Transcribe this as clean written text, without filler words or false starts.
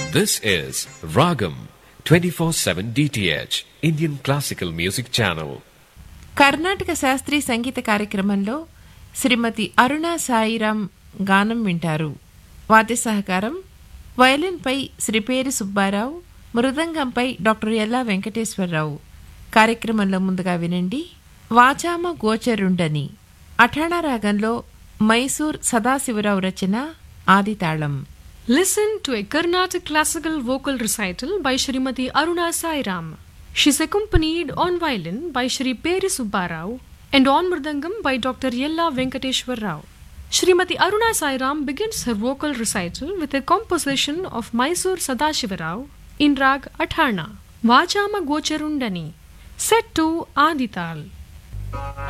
This is Ragam 24/7 DTH Indian Classical Music Channel. Karnataka శాస్త్రీయ సంగీత కార్యక్రమంలో శ్రీమతి అరుణా సాయిరాం గానం వింటారు. వాద్య సహకారం వయలిన్పై శ్రీ పేరి సుబ్బారావు, మృదంగంపై డాక్టర్ ఎల్లా వెంకటేశ్వరరావు. కార్యక్రమంలో ముందుగా వినండి వాచామ గోచరుండని అఠాణా రాగంలో మైసూర్ సదాశివరావు రచన ఆదితాళం. Listen to a Carnatic classical vocal recital by Srimati Aruna Sairam. She is accompanied on violin by Shri Peri Subbarao and on mridangam by Dr. Yella Venkateshwar Rao. Srimati Aruna Sairam begins her vocal recital with a composition of Mysore Sadashivarao in rag Athana, Vachama Gocharundani, set to Adital.